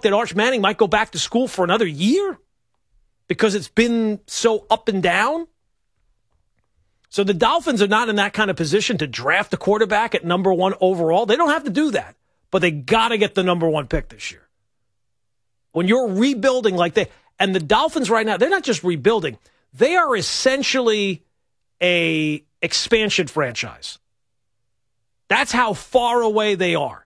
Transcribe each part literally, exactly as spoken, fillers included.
that Arch Manning might go back to school for another year because it's been so up and down? So the Dolphins are not in that kind of position to draft a quarterback at number one overall. They don't have to do that, but they got to get the number one pick this year. When you're rebuilding like they, and the Dolphins right now, they're not just rebuilding. They are essentially a expansion franchise. That's how far away they are.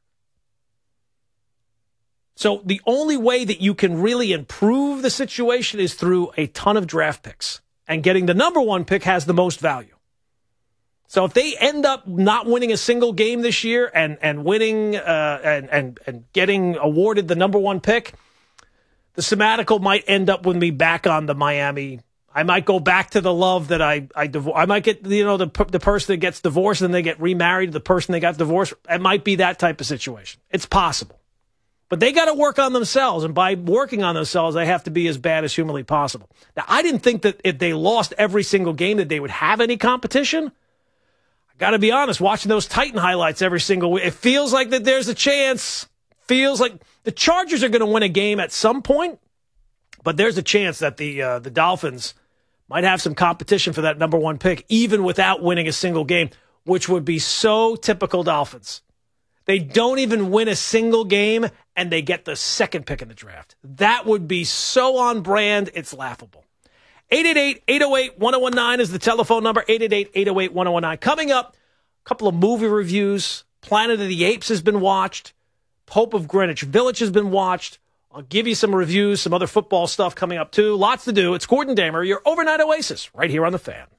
So the only way that you can really improve the situation is through a ton of draft picks. And getting the number one pick has the most value. So if they end up not winning a single game this year and and winning uh, and and and getting awarded the number one pick, the sabbatical might end up with me back on the Miami. I might go back to the love that I I div- I might get, you know, the the person that gets divorced and they get remarried to the person they got divorced. It might be that type of situation. It's possible, but they got to work on themselves, and by working on themselves, they have to be as bad as humanly possible. Now, I didn't think that if they lost every single game that they would have any competition. Got to be honest, watching those Titan highlights every single week, it feels like that there's a chance. Feels like the Chargers are going to win a game at some point, but there's a chance that the uh, the Dolphins might have some competition for that number one pick, even without winning a single game, which would be so typical Dolphins. They don't even win a single game, and they get the second pick in the draft. That would be so on brand, it's laughable. eight eight eight, eight oh eight, one oh one nine is the telephone number, eight eight eight, eight oh eight, one oh one nine. Coming up, a couple of movie reviews. Planet of the Apes has been watched. Pope of Greenwich Village has been watched. I'll give you some reviews, some other football stuff coming up, too. Lots to do. It's Gordon Damer, your overnight oasis, right here on The Fan.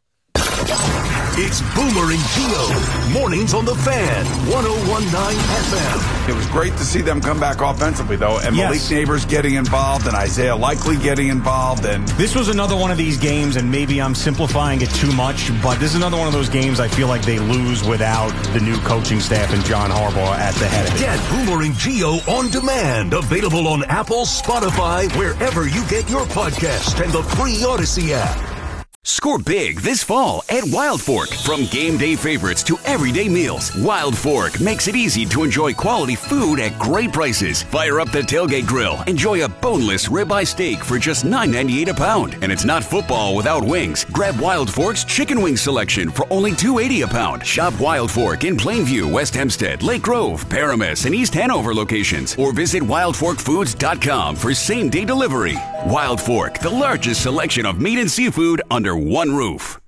It's Boomer and Gio. Mornings on The Fan, one oh one point nine F M. It was great to see them come back offensively, though, and Malik yes. Neighbors getting involved and Isaiah Likely getting involved. And this was another one of these games, and maybe I'm simplifying it too much, but this is another one of those games I feel like they lose without the new coaching staff and John Harbaugh at the head of it. Get Boomer and Gio on demand. Available on Apple, Spotify, wherever you get your podcast, and the free Odyssey app. Score big this fall at Wild Fork. From game day favorites to everyday meals, Wild Fork makes it easy to enjoy quality food at great prices. Fire up the tailgate grill. Enjoy a boneless ribeye steak for just nine ninety-eight a pound. And it's not football without wings. Grab Wild Fork's chicken wing selection for only two eighty a pound. Shop Wild Fork in Plainview, West Hempstead, Lake Grove, Paramus, and East Hanover locations. Or visit wild fork foods dot com for same-day delivery. Wild Fork, the largest selection of meat and seafood under one roof.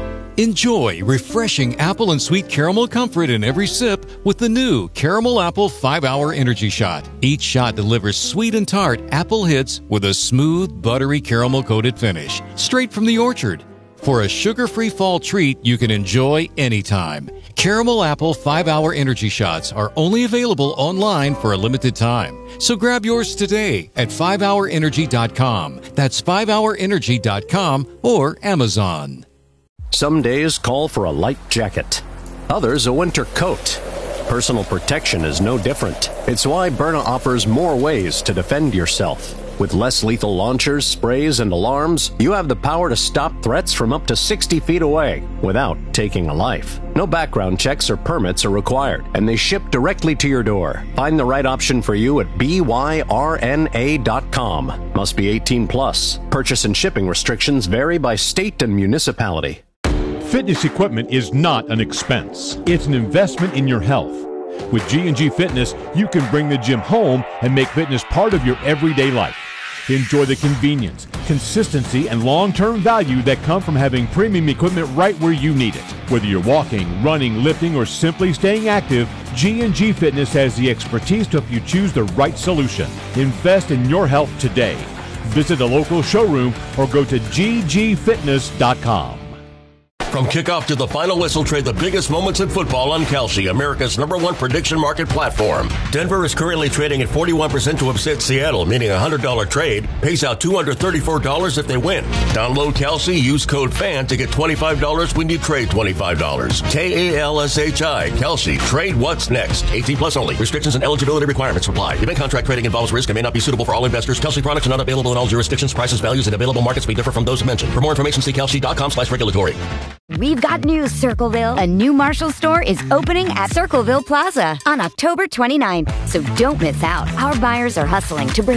Enjoy refreshing apple and sweet caramel comfort in every sip with the new Caramel Apple five hour Energy Shot. Each shot delivers sweet and tart apple hits with a smooth, buttery caramel-coated finish, straight from the orchard. For a sugar-free fall treat you can enjoy anytime. Caramel Apple five hour Energy Shots are only available online for a limited time. So grab yours today at five hour energy dot com. That's five hour energy dot com or Amazon. Some days call for a light jacket. Others a winter coat. Personal protection is no different. It's why Byrna offers more ways to defend yourself. With less lethal launchers, sprays, and alarms, you have the power to stop threats from up to sixty feet away without taking a life. No background checks or permits are required, and they ship directly to your door. Find the right option for you at B Y R N A dot com. Must be eighteen plus. Purchase and shipping restrictions vary by state and municipality. Fitness equipment is not an expense. It's an investment in your health. With G and G Fitness, you can bring the gym home and make fitness part of your everyday life. Enjoy the convenience, consistency, and long-term value that come from having premium equipment right where you need it. Whether you're walking, running, lifting, or simply staying active, G and G Fitness has the expertise to help you choose the right solution. Invest in your health today. Visit a local showroom or go to G G fitness dot com. From kickoff to the final whistle, trade the biggest moments in football on Kalshi, America's number one prediction market platform. Denver is currently trading at forty-one percent to upset Seattle, meaning a one hundred dollars trade pays out two hundred thirty-four dollars if they win. Download Kalshi, use code FAN to get twenty-five dollars when you trade twenty-five dollars. K A L S H I, Kalshi. Trade what's next. eighteen plus only. Restrictions and eligibility requirements apply. Event contract trading involves risk and may not be suitable for all investors. Kalshi products are not available in all jurisdictions. Prices, values, and available markets may differ from those mentioned. For more information, see kalshi dot com slash regulatory. We've got news, Circleville. A new Marshall store is opening at Circleville Plaza on October twenty-ninth. So don't miss out. Our buyers are hustling to bring